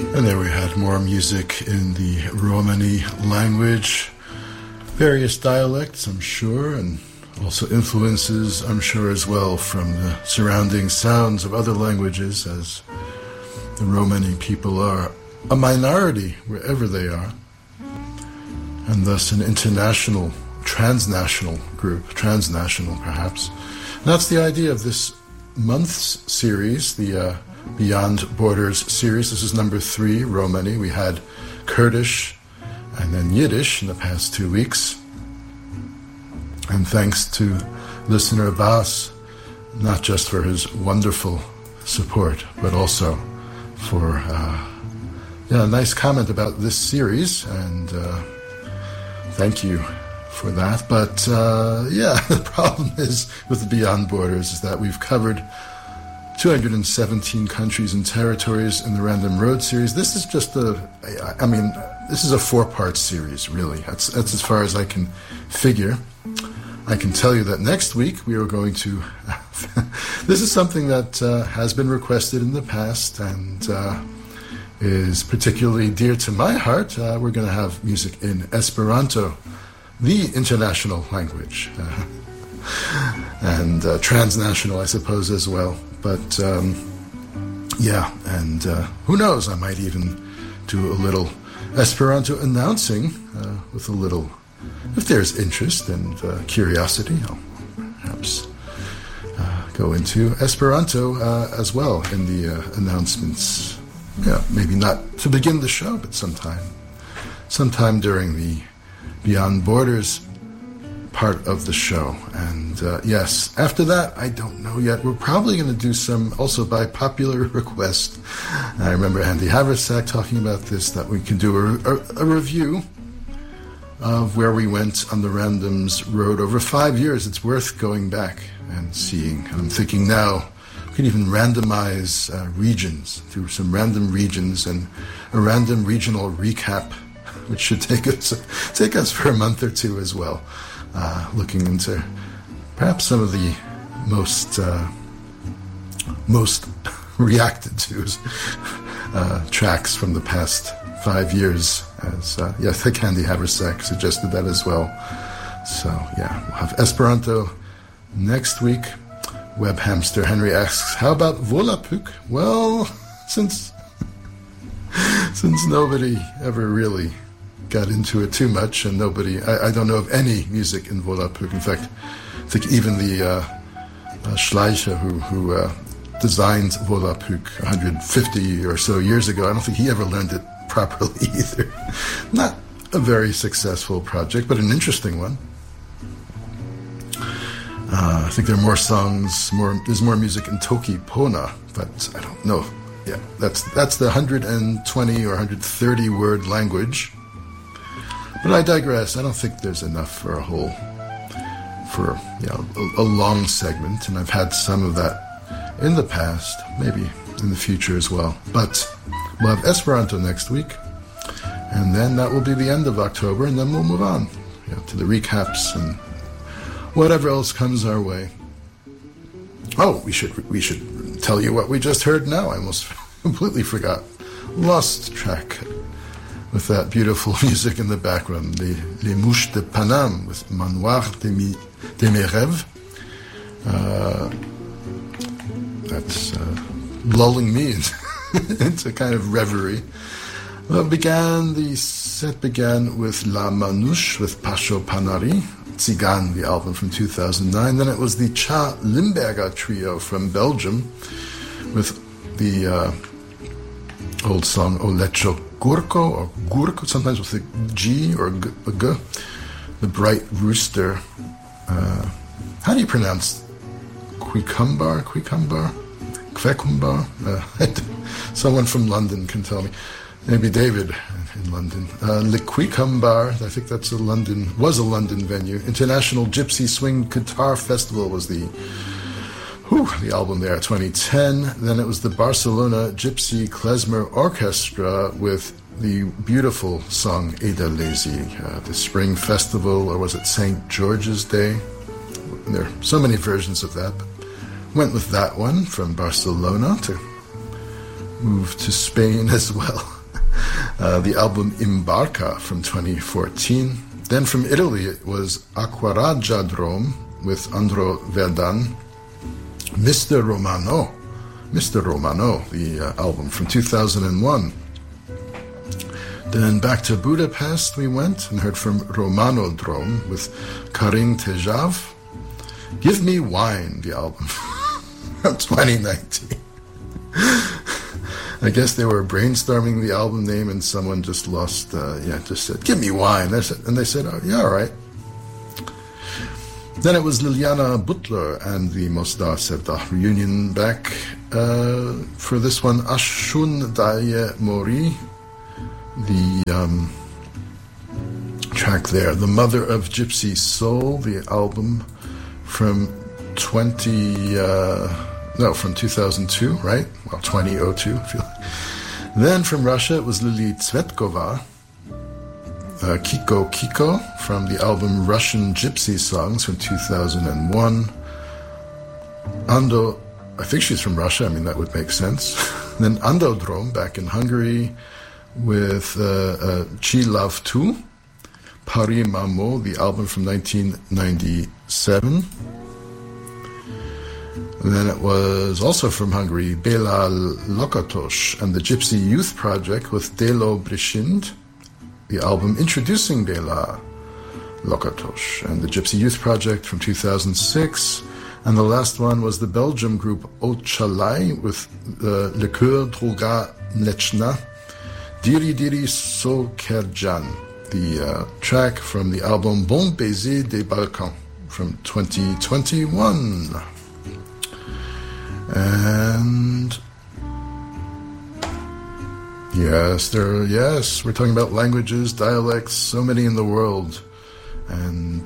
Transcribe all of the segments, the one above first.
And there we had more music in the Romani language, various dialects, I'm sure, and also influences, I'm sure, as well from the surrounding sounds of other languages, as the Romani people are a minority wherever they are, and thus an international, transnational group, transnational perhaps. And that's the idea of this month's series, the Beyond Borders series. This is number 3, Romani. We had Kurdish and then Yiddish in the past 2 weeks. And thanks to listener Abbas, not just for his wonderful support, but also for a nice comment about this series, and thank you for that. But the problem is with the Beyond Borders is that we've covered 217 countries and territories in the Random Road series. This is just this is a 4-part series, really. That's as far as I can figure. I can tell you that next week we are going to... this is something that has been requested in the past and is particularly dear to my heart. We're going to have music in Esperanto, the international language, and transnational, I suppose, as well. But, who knows, I might even do a little Esperanto announcing with a little... If there's interest and curiosity, I'll perhaps go into Esperanto as well in the announcements. Yeah, maybe not to begin the show, but sometime during the Beyond Borders part of the show. And yes, after that, I don't know yet. We're probably going to do some, also by popular request. I remember Andy Haversack talking about this, that we can do a review of where we went on the Randoms Road over 5 years. It's worth going back and seeing. And I'm thinking now we could even randomize regions, do some random regions and a random regional recap, which should take us for a month or two as well, looking into perhaps some of the most reacted to tracks from the past 5 years. As I think Andy Haversack suggested that as well. So we'll have Esperanto next week. Web Hamster Henry asks, how about Volapük? Well, since nobody ever really got into it too much, and I don't know of any music in Volapük. In fact, I think even the Schleicher who designed Volapük 150 or so years ago, I don't think he ever learned it properly either. Not a very successful project, but an interesting one. I think there are more songs, there's more music in Toki Pona, but I don't know. Yeah, that's the 120 or 130 word language. But I digress. I don't think there's enough for a long segment, and I've had some of that in the past, maybe in the future as well. But we'll have Esperanto next week, and then that will be the end of October, and then we'll move on to the recaps and whatever else comes our way. Oh, we should tell you what we just heard now. I almost completely forgot. Lost track with that beautiful music in the background. Les Mouches de Paname with Manoir de mes rêves. That's lulling me into kind of reverie. Well, the set began with La Manouche with Pasho Panari, Tsigan, the album from 2009. Then it was the Cha Limberger trio from Belgium with the old song O Lecho Gurko, or Gurko, sometimes with a G or a G, the Bright Rooster. How do you pronounce Quicumbar? Someone from London can tell me. Maybe David in London. Le Quicumbar, I think was a London venue. International Gypsy Swing Guitar Festival was the album there, 2010. Then it was the Barcelona Gypsy Klezmer Orchestra with the beautiful song Edalezi, the Spring Festival, or was it St. George's Day? There are so many versions of that, but went with that one from Barcelona to move to Spain as well. The album Imbarca from 2014. Then from Italy, it was Aquaraggia Drome with Andro Verdan. Mr. Romano, the album from 2001. Then back to Budapest we went and heard from Romano Drome with Karin Tejav. Give Me Wine, the album from 2019. I guess they were brainstorming the album name and someone just just said, give me wine. And they said, oh, yeah, all right. Then it was Liliana Butler and the Mostar Sevda reunion back for this one, Ashun Daye Mori, the track there, The Mother of Gypsy Soul, the album from 2002, right? Well, 2002, if you like. Then from Russia, it was Lily Tsvetkova, Kiko Kiko, from the album Russian Gypsy Songs from 2001. Ando, I think she's from Russia, I mean, that would make sense. Then Ando Drome, back in Hungary, with Chi Love 2, Paris Mamo, the album from 1997. And then it was also from Hungary, Bela Lakatos and the Gypsy Youth Project with Delo Brishind, the album introducing Bela Lakatos and the Gypsy Youth Project from 2006. And the last one was the Belgium group Ochalai with Le Coeur Droga Mlechna, Diri Diri So Kerjan, the track from the album Bon Baiser des Balkans from 2021. And yes, we're talking about languages, dialects, so many in the world. And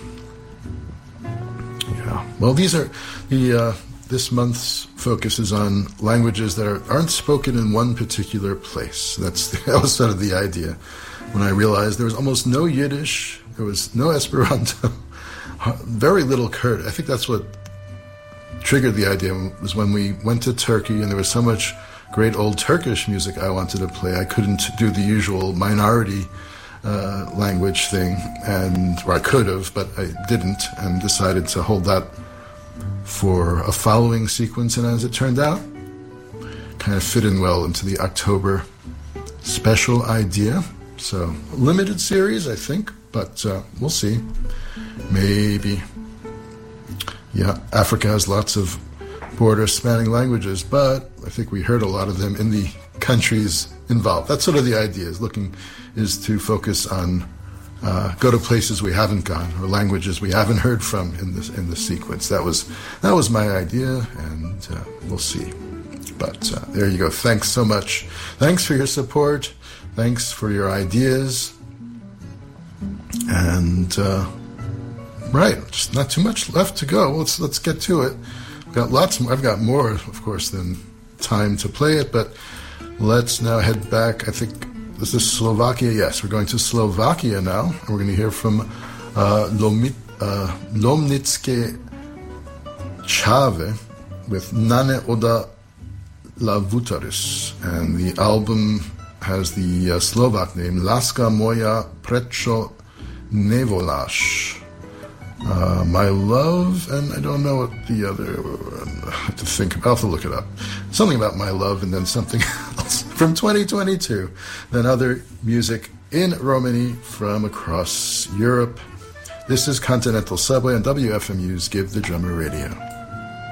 well, these are this month's focus is on languages that aren't spoken in one particular place. That was sort of the idea. When I realized there was almost no Yiddish, there was no Esperanto, very little Kurdish. I think that's what triggered the idea, was when we went to Turkey and there was so much great old Turkish music I wanted to play. I couldn't do the usual minority language thing, or I could have, but I didn't, and decided to hold that for a following sequence. And as it turned out, kind of fit in well into the October special idea. So limited series, I think, but we'll see. Maybe. Yeah, Africa has lots of border-spanning languages, but I think we heard a lot of them in the countries involved. That's sort of the idea, is to focus on, go to places we haven't gone, or languages we haven't heard from in the sequence. That was my idea, and we'll see. But there you go. Thanks so much. Thanks for your support. Thanks for your ideas. And right, just not too much left to go. Let's get to it. I've got more, of course, than time to play it, but let's now head back. I think this is Slovakia. Yes, we're going to Slovakia now, and we're going to hear from Lomnicke Chave with Nane Oda Lavutaris, and the album has the Slovak name Laska Moja Prečo Nevolaš. My Love, and I don't know what the other, I have to think about, I'll have to look it up. Something about My Love, and then something else from 2022. Then other music in Romani from across Europe. This is Continental Subway on WFMU's Give the Drummer Radio.